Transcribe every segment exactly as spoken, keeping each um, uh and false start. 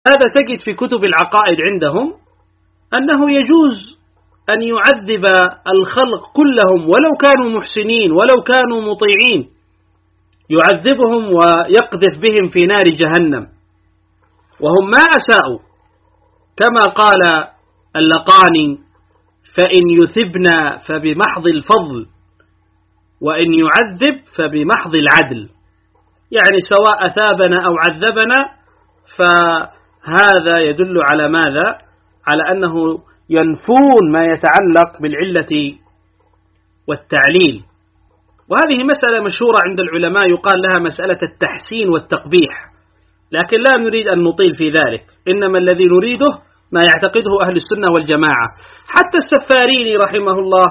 هذا تجد في كتب العقائد عندهم أنه يجوز أن يعذب الخلق كلهم ولو كانوا محسنين ولو كانوا مطيعين، يعذبهم ويقذف بهم في نار جهنم وهم ما أساءوا، كما قال اللقاني: فإن يثبنا فبمحض الفضل وإن يعذب فبمحض العدل. يعني سواء أثابنا أو عذبنا فهذا يدل على ماذا؟ على أنه ينفون ما يتعلق بالعلة والتعليل. وهذه مسألة مشهورة عند العلماء يقال لها مسألة التحسين والتقبيح، لكن لا نريد أن نطيل في ذلك، إنما الذي نريده ما يعتقده أهل السنة والجماعة. حتى السفاريني رحمه الله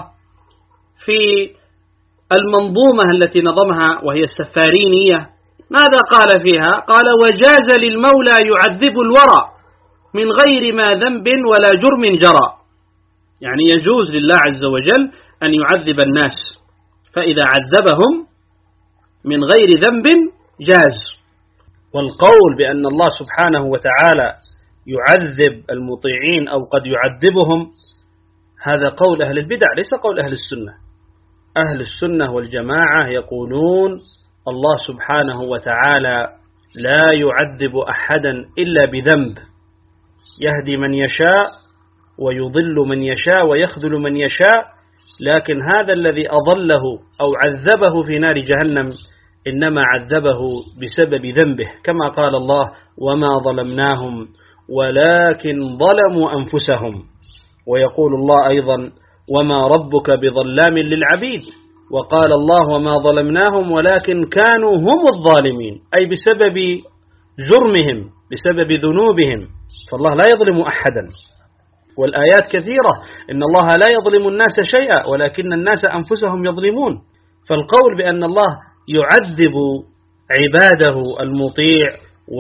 في المنظومة التي نظمها وهي السفارينية ماذا قال فيها؟ قال: وجاز للمولى يعذب الورى من غير ما ذنب ولا جرم جرى. يعني يجوز لله عز وجل أن يعذب الناس، فإذا عذبهم من غير ذنب جاز. والقول بأن الله سبحانه وتعالى يعذب المطيعين أو قد يعذبهم هذا قول أهل البدع ليس قول أهل السنة. أهل السنة والجماعة يقولون الله سبحانه وتعالى لا يعذب أحدا إلا بذنب، يهدي من يشاء ويضل من يشاء ويخذل من يشاء، لكن هذا الذي أضله أو عذبه في نار جهنم إنما عذبه بسبب ذنبه، كما قال الله: وما ظلمناهم ولكن ظلموا أنفسهم. ويقول الله أيضا: وما ربك بظلام للعبيد. وقال الله: وما ظلمناهم ولكن كانوا هم الظالمين، أي بسبب جرمهم بسبب ذنوبهم، فالله لا يظلم أحدا. والآيات كثيرة: إن الله لا يظلم الناس شيئا ولكن الناس أنفسهم يظلمون. فالقول بأن الله يعذب عباده المطيع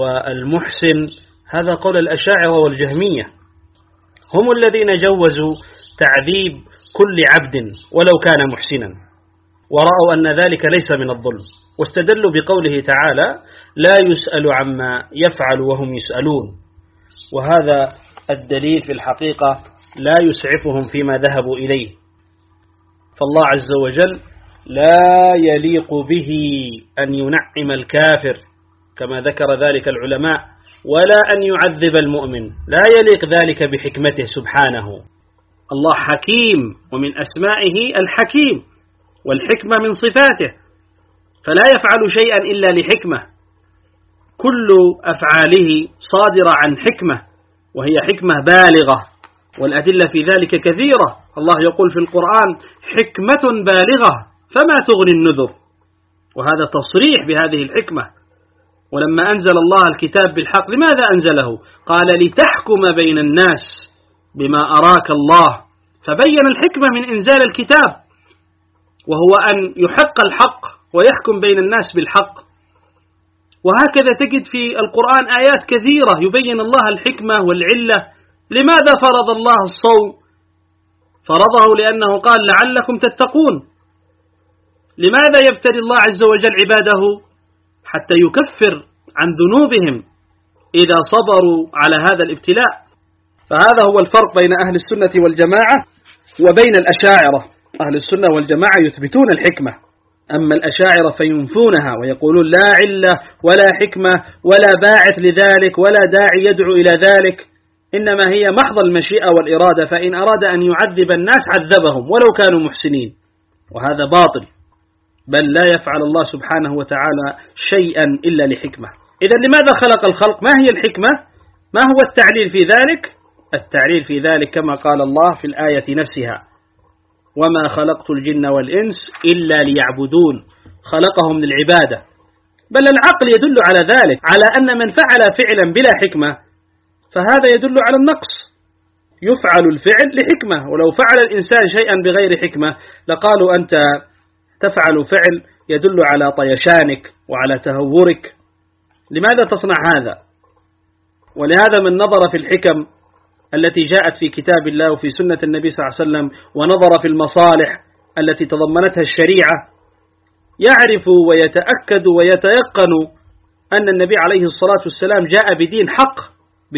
والمحسن هذا قول الأشاعرة والجهمية، هم الذين جوزوا تعذيب كل عبد ولو كان محسنا، ورأوا أن ذلك ليس من الظلم، واستدلوا بقوله تعالى: لا يسأل عما يفعل وهم يسألون. وهذا الدليل في الحقيقة لا يسعفهم فيما ذهبوا إليه، فالله عز وجل لا يليق به أن ينعم الكافر كما ذكر ذلك العلماء، ولا أن يعذب المؤمن، لا يليق ذلك بحكمته سبحانه. الله حكيم، ومن أسمائه الحكيم، والحكمة من صفاته، فلا يفعل شيئا إلا لحكمة، كل أفعاله صادرة عن حكمة، وهي حكمة بالغة، والأدلة في ذلك كثيرة. الله يقول في القرآن: حكمة بالغة فما تغني النذر، وهذا تصريح بهذه الحكمة. ولما أنزل الله الكتاب بالحق لماذا أنزله؟ قال: لتحكم بين الناس بما أراك الله، فبين الحكمة من إنزال الكتاب، وهو أن يحق الحق ويحكم بين الناس بالحق. وهكذا تجد في القرآن آيات كثيرة يبين الله الحكمة والعلة. لماذا فرض الله الصوم؟ فرضه لأنه قال: لعلكم تتقون. لماذا يبتلي الله عز وجل عباده؟ حتى يكفر عن ذنوبهم إذا صبروا على هذا الابتلاء. فهذا هو الفرق بين أهل السنة والجماعة وبين الأشاعرة. أهل السنة والجماعة يثبتون الحكمة، أما الأشاعرة فينفونها ويقولون لا علة ولا حكمة ولا باعث لذلك ولا داعي يدعو إلى ذلك، إنما هي محض المشيئة والإرادة، فإن أراد أن يعذب الناس عذبهم ولو كانوا محسنين، وهذا باطل، بل لا يفعل الله سبحانه وتعالى شيئا إلا لحكمة. إذا لماذا خلق الخلق؟ ما هي الحكمة؟ ما هو التعليل في ذلك؟ التعليل في ذلك كما قال الله في الآية نفسها: وما خلقت الجن والإنس إلا ليعبدون، خلقهم للعبادة. بل العقل يدل على ذلك، على أن من فعل فعلا بلا حكمة فهذا يدل على النقص. يفعل الفعل لحكمة، ولو فعل الإنسان شيئا بغير حكمة لقالوا أنت تفعل فعل يدل على طيشانك وعلى تهورك، لماذا تصنع هذا؟ ولهذا من نظر في الحكم التي جاءت في كتاب الله وفي سنة النبي صلى الله عليه وسلم، ونظر في المصالح التي تضمنتها الشريعة، يعرف ويتأكد ويتيقن أن النبي عليه الصلاة والسلام جاء بدين حق